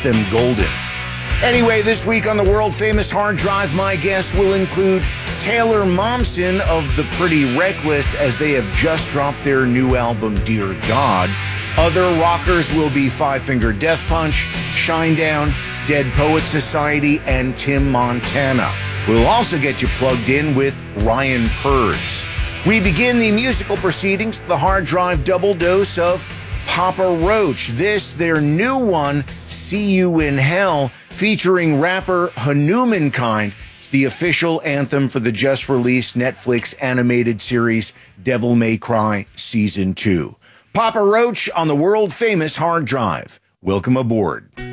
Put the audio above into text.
them golden. Anyway, this week on the world famous hard drive, my guest will include Taylor Momsen of The Pretty Reckless, as they have just dropped their new album, Dear God. Other rockers will be Five Finger Death Punch, Shinedown, Dead Poets Society, and Tim Montana. We'll also get you plugged in with Ryan Purds. We begin the musical proceedings, the hard drive double dose of Papa Roach. This, their new one, See You in Hell, featuring rapper Hanumankind. It's the official anthem for the just-released Netflix animated series Devil May Cry Season 2. Papa Roach on the world-famous hard drive. Welcome aboard.